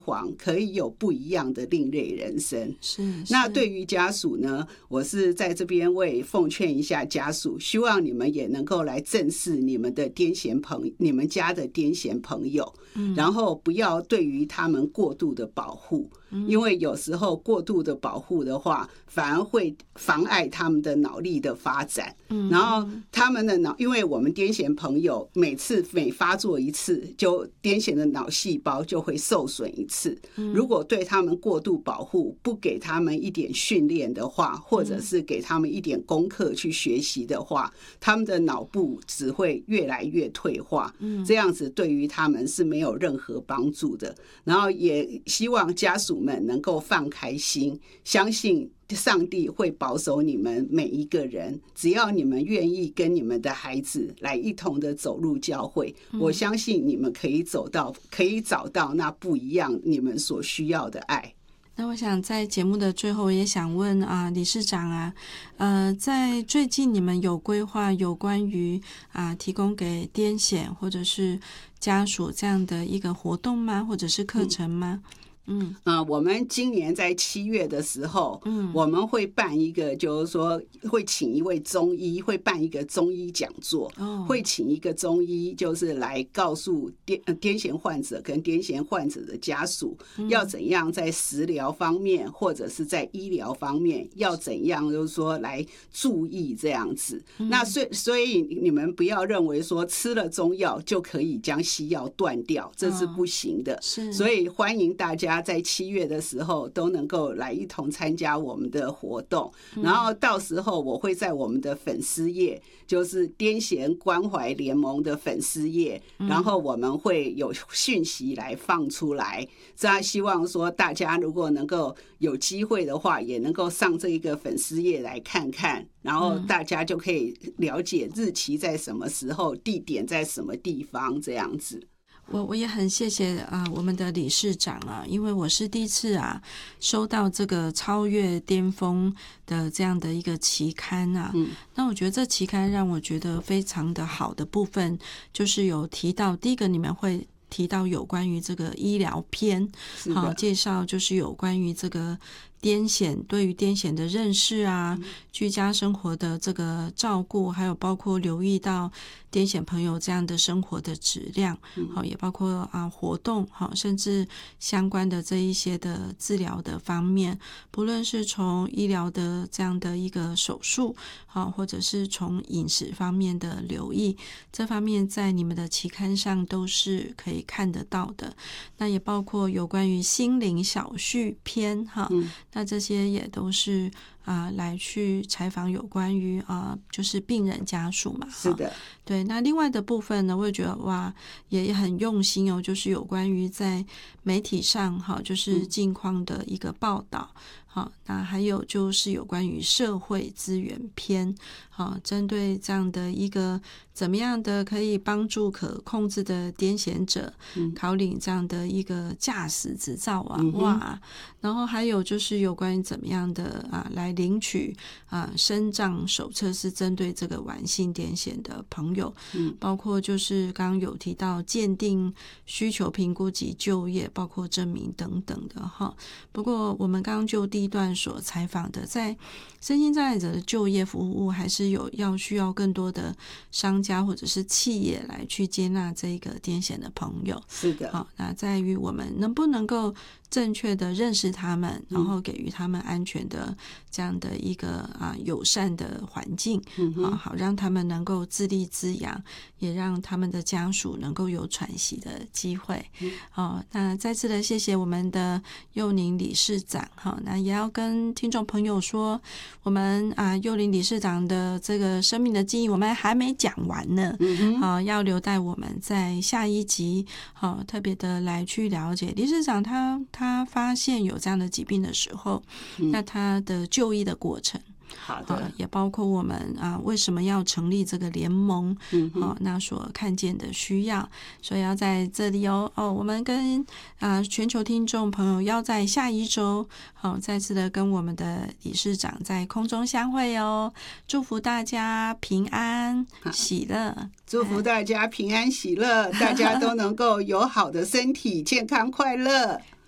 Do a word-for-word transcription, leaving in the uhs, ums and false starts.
黄可以有不一样的另类人生。 是， 那对于家属呢，我是在这边为奉劝一下家属，希望你们也能够来正视你们的癫痫朋你们家的癫痫朋友，嗯，然后不要对于他们过度的保护，嗯，因为有时候过度的保护的话，反而会妨碍他们的脑力的发展。嗯，然后他们的脑，因为我们癫痫朋友每次每发作一次，就癫痫的脑细胞就会受损一次。如果对他们过度保护，不给他们一点训练的话，或者是给他们一点功课去学习的话，他们的脑部只会越来越退化，这样子对于他们是没有任何帮助的。然后也希望家属们能够放开心，相信上帝会保守你们每一个人，只要你们愿意跟你们的孩子来一同的走入教会，我相信你们可以走到可以找到那不一样你们所需要的爱。 那我想在节目的最后也想问啊，理事长啊，呃，在最近你们有规划有关于啊提供给癫痫或者是家属这样的一个活动吗？或者是课程吗？嗯嗯呃，我们今年在七月的时候，嗯，我们会办一个，就是说会请一位中医，会办一个中医讲座，哦，会请一个中医，就是来告诉癫癫痫患者跟癫痫患者的家属，嗯，要怎样在食疗方面或者是在医疗方面要怎样，就是说来注意这样子。嗯，那所以所以你们不要认为说吃了中药就可以将西药断掉，这是不行的。哦，是，所以欢迎大家在七月的时候都能够来一同参加我们的活动，然后到时候我会在我们的粉丝页，就是癫痫关怀联盟的粉丝页，然后我们会有讯息来放出来，这样希望说大家如果能够有机会的话，也能够上这一个粉丝页来看看，然后大家就可以了解日期在什么时候，地点在什么地方这样子。 我我也很谢谢啊、呃，我们的理事长啊，因为我是第一次啊收到这个超越巅峰的这样的一个期刊啊，嗯，那我觉得这期刊让我觉得非常的好的部分，就是有提到第一个你们会提到有关于这个医疗篇，好，介绍就是有关于这个癫痫对于癫痫的认识啊，嗯，居家生活的这个照顾，还有包括留意到癫痫朋友这样的生活的质量，好，嗯，也包括啊活动，好，甚至相关的这一些的治疗的方面，不论是从医疗的这样的一个手术，好，或者是从饮食方面的留意，这方面在你们的期刊上都是可以看得到的。那也包括有关于心灵小序篇，哈，嗯，那这些也都是啊、呃，来去采访有关于啊、呃，就是病人家属嘛。 是的， 对。那另外的部分呢，我也觉得哇，也很用心哦，就是有关于在媒体上哈，就是近况的一个报道。好，那还有就是有关于社会资源篇，好，针对这样的一个怎么样的可以帮助可控制的癫痫者考领这样的一个驾驶执照啊，嗯，哇，然后还有就是有关于怎么样的啊来领取啊身障手册，是针对这个晚性癫痫的朋友，嗯，包括就是刚刚有提到鉴定需求评估及就业，包括证明等等的哈。不过我们刚刚就第一段所采访的，在身心障碍者的就业服务，还是有要需要更多的商家或者是企业来去接纳这个癫痫的朋友。 是的， 好，那在于我们能不能够正确的认识他们，然后给予他们安全的这样的一个啊友善的环境，嗯，啊，好让他们能够自立自养，也让他们的家属能够有喘息的机会。嗯，哦，那再次的谢谢我们的幼宁理事长，好，那也要跟听众朋友说，我们啊幼宁理事长的这个生命的记忆，我们还没讲完呢，嗯，好，要留待我们在下一集，好，特别的来去了解理事长他他发现有这样的疾病的时候，嗯，那他的就医的过程。 好的， 也包括我们啊为什么要成立这个联盟，嗯，哦，那所看见的需要，所以要在这里哦哦，我们跟啊全球听众朋友要在下一周，好，再次的跟我们的理事长在空中相会哦，祝福大家平安喜乐， 祝福大家平安喜乐，大家都能够有好的身体，健康快乐。